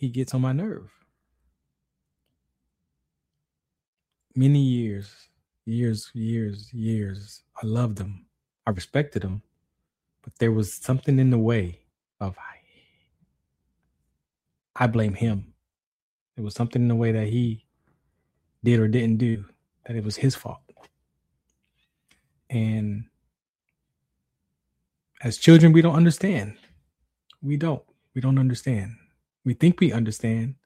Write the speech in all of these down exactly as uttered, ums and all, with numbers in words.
he gets on my nerve. Many years, years, years, years. I loved him. I respected him. But there was something in the way of I blame him. There was something in the way that he did or didn't do, that it was his fault. And as children, we don't understand. We don't. We don't understand. We think we understand.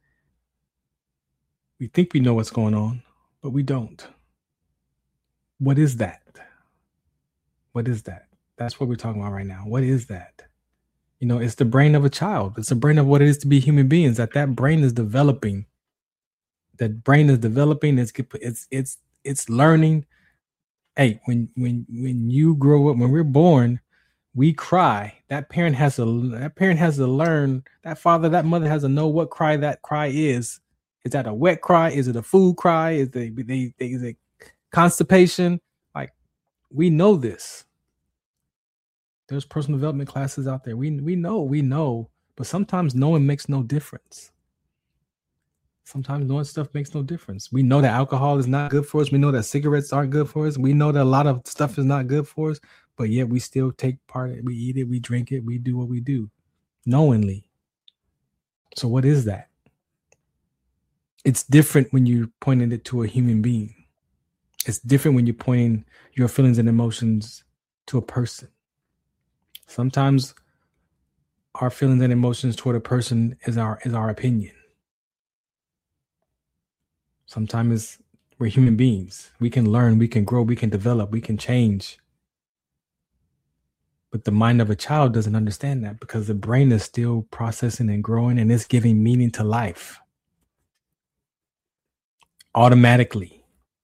We think we know what's going on, but we don't. What is that? What is that? That's what we're talking about right now. What is that? You know, it's the brain of a child. It's the brain of what it is to be human beings, that that brain is developing. That brain is developing. It's it's it's it's learning. Hey, when when when you grow up, when we're born, we cry. That parent has to that parent has to learn. That father, that mother has to know what cry that cry is. Is that a wet cry? Is it a food cry? Is they they, they is it constipation? Like, we know this. There's personal development classes out there. We we know, we know, but sometimes knowing makes no difference. Sometimes knowing stuff makes no difference. We know that alcohol is not good for us. We know that cigarettes aren't good for us. We know that a lot of stuff is not good for us, but yet we still take part. We eat it, we drink it, we do what we do, knowingly. So what is that? It's different when you're pointing it to a human being. It's different when you're pointing your feelings and emotions to a person. Sometimes our feelings and emotions toward a person is our is our opinion. Sometimes we're human beings. We can learn, we can grow, we can develop, we can change. But the mind of a child doesn't understand that, because the brain is still processing and growing, and it's giving meaning to life automatically.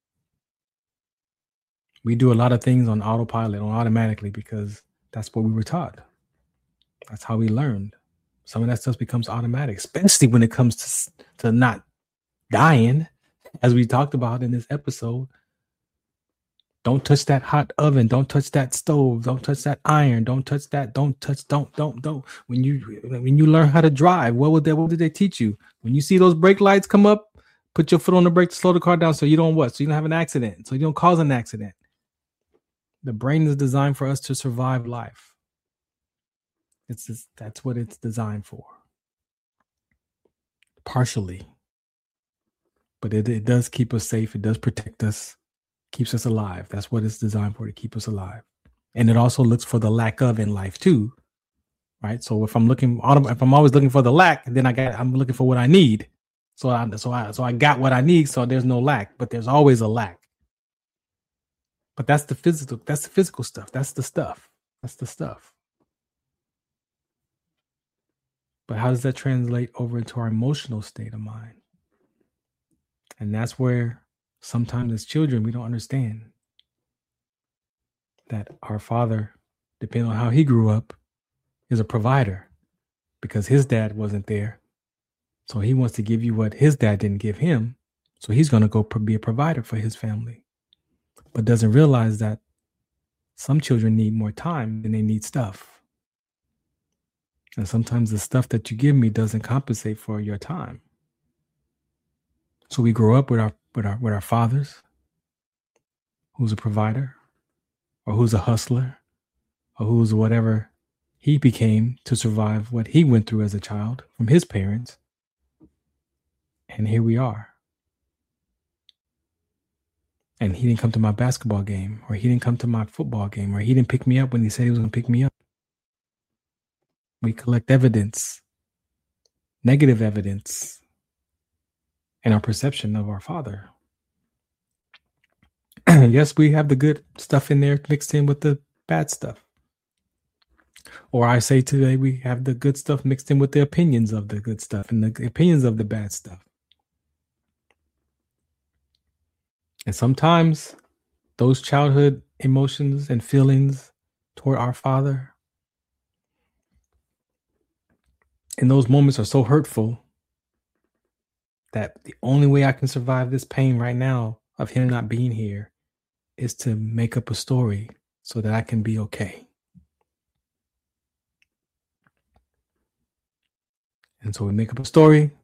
We do a lot of things on autopilot, on automatically, because that's what we were taught. That's how we learned. Some of that stuff becomes automatic, especially when it comes to, to not dying, as we talked about in this episode. Don't touch that hot oven. Don't touch that stove. Don't touch that iron. Don't touch that. Don't touch. Don't. Don't. Don't. When you when you learn how to drive, what would they? What did they teach you? When you see those brake lights come up, put your foot on the brake to slow the car down, so you don't what? So you don't have an accident. So you don't cause an accident. The brain is designed for us to survive life. It's just, that's what it's designed for. Partially. But it, it does keep us safe. It does protect us. Keeps us alive. That's what it's designed for, to keep us alive. And it also looks for the lack of in life too. Right? So if I'm looking, if I'm always looking for the lack, then I got I'm looking for what I need. So I so I so I got what I need, so there's no lack, but there's always a lack. But that's the physical, that's the physical stuff. That's the stuff. That's the stuff. But how does that translate over into our emotional state of mind? And that's where sometimes as children, we don't understand that our father, depending on how he grew up, is a provider, because his dad wasn't there. So he wants to give you what his dad didn't give him. So he's going to go be a provider for his family, but doesn't realize that some children need more time than they need stuff. And sometimes the stuff that you give me doesn't compensate for your time. So we grow up with our with our with our fathers, who's a provider, or who's a hustler, or who's whatever he became to survive what he went through as a child from his parents. And here we are. And he didn't come to my basketball game, or he didn't come to my football game, or he didn't pick me up when he said he was going to pick me up. We collect evidence, negative evidence, in our perception of our father. Yes, we have the good stuff in there mixed in with the bad stuff. Or I say today, we have the good stuff mixed in with the opinions of the good stuff and the opinions of the bad stuff. And sometimes those childhood emotions and feelings toward our father, in those moments, are so hurtful that the only way I can survive this pain right now of him not being here is to make up a story so that I can be okay. And so we make up a story,